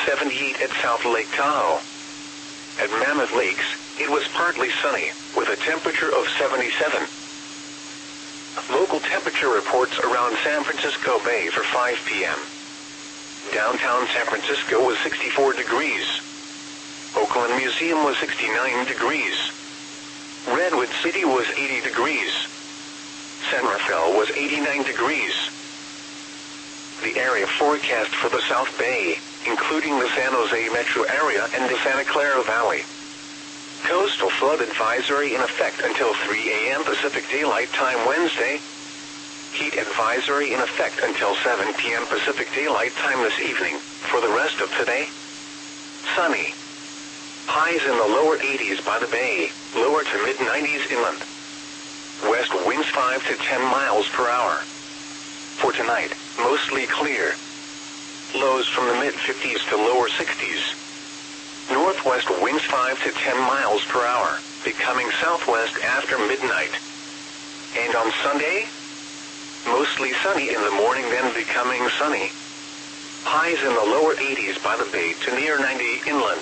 78 at South Lake Tahoe. At Mammoth Lakes, it was partly sunny, with a temperature of 77. Local temperature reports around San Francisco Bay for 5 p.m. Downtown San Francisco was 64 degrees. Oakland Museum was 69 degrees. Redwood City was 80 degrees. San Rafael was 89 degrees. The area forecast for the South Bay, including the San Jose metro area and the Santa Clara Valley. Coastal flood advisory in effect until 3 a.m. Pacific Daylight Time Wednesday. Heat advisory in effect until 7 p.m. Pacific Daylight Time this evening. For the rest of today, sunny. Highs in the lower 80s by the bay, lower to mid-90s inland. West winds 5 to 10 miles per hour. For tonight, mostly clear. Lows from the mid-50s to lower 60s. Northwest winds 5 to 10 miles per hour, becoming southwest after midnight. And on Sunday, mostly sunny in the morning, then becoming sunny. Highs in the lower 80s by the bay to near 90 inland.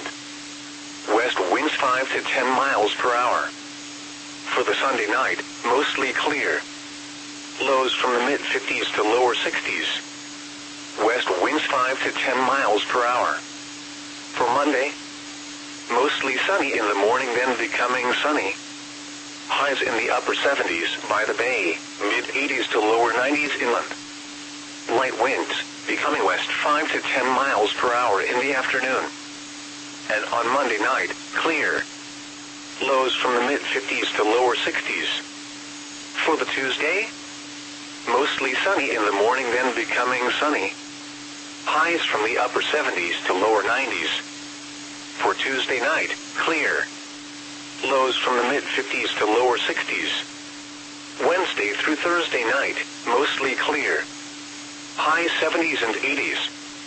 West winds 5 to 10 miles per hour. For the Sunday night, mostly clear. Lows from the mid-50s to lower 60s. West winds 5 to 10 miles per hour. For Monday, mostly sunny in the morning, then becoming sunny. Highs in the upper 70s by the bay, mid-80s to lower 90s inland. Light winds, becoming west 5 to 10 miles per hour in the afternoon. And on Monday night, clear. Lows from the mid-50s to lower 60s. For the Tuesday, mostly sunny in the morning, then becoming sunny. Highs from the upper 70s to lower 90s. For Tuesday night, clear. Lows from the mid-50s to lower 60s. Wednesday through Thursday night, mostly clear. High 70s and 80s.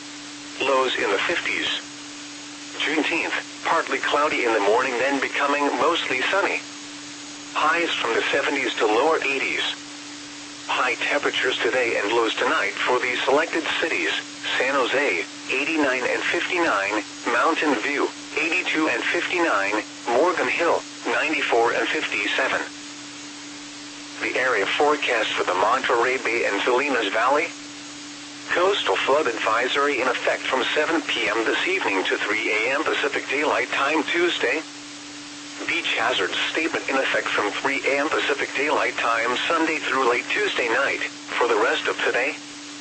Lows in the 50s. Juneteenth, partly cloudy in the morning, then becoming mostly sunny. Highs from the 70s to lower 80s. High temperatures today and lows tonight for the selected cities: San Jose, 89 and 59, Mountain View, 82 and 59, Morgan Hill, 94 and 57. The area forecast for the Monterey Bay and Salinas Valley. Coastal flood advisory in effect from 7 p.m. this evening to 3 a.m. Pacific Daylight Time Tuesday. Beach hazard statement in effect from 3 a.m. Pacific Daylight Time Sunday through late Tuesday night. For the rest of today,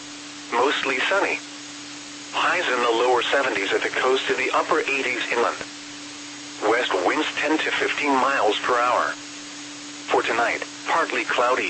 mostly sunny. Highs in the lower 70s at the coast to the upper 80s inland. West winds 10 to 15 miles per hour. For tonight, partly cloudy.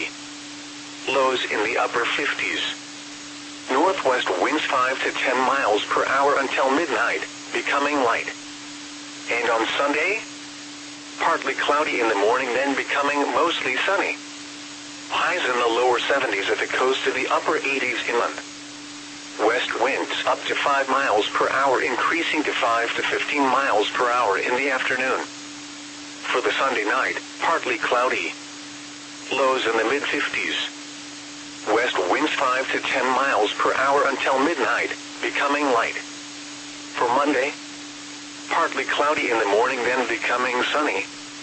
Lows in the upper 50s. Northwest winds 5 to 10 miles per hour until midnight, becoming light. And on Sunday, partly cloudy in the morning, then becoming mostly sunny. Highs in the lower 70s at the coast to the upper 80s inland. West winds up to 5 miles per hour, increasing to 5 to 15 miles per hour in the afternoon. For the Sunday night, partly cloudy. Lows in the mid-50s. West winds 5 to 10 miles per hour until midnight, becoming light. For Monday, partly cloudy in the morning, then becoming sunny.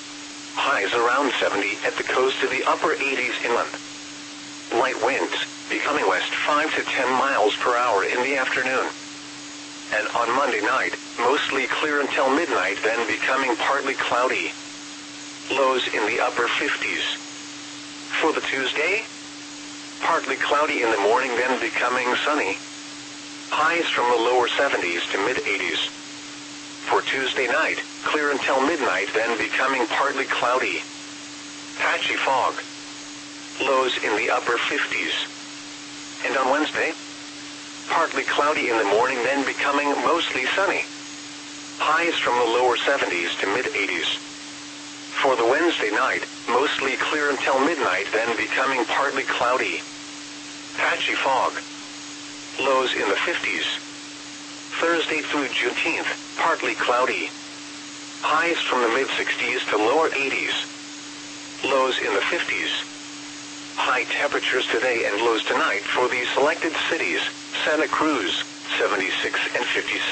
Highs around 70 at the coast to the upper 80s inland. Light winds, becoming west 5 to 10 miles per hour in the afternoon. And on Monday night, mostly clear until midnight, then becoming partly cloudy. Lows in the upper 50s. For the Tuesday, partly cloudy in the morning, then becoming sunny. Highs from the lower 70s to mid-80s. For Tuesday night, clear until midnight, then becoming partly cloudy. Patchy fog. Lows in the upper 50s. And on Wednesday, partly cloudy in the morning, then becoming mostly sunny. Highs from the lower 70s to mid-80s. For the Wednesday night, mostly clear until midnight, then becoming partly cloudy. Patchy fog. Lows in the 50s. Thursday through Juneteenth, partly cloudy. Highs from the mid-60s to lower 80s. Lows in the 50s. High temperatures today and lows tonight for the selected cities: Santa Cruz, 76 and 57.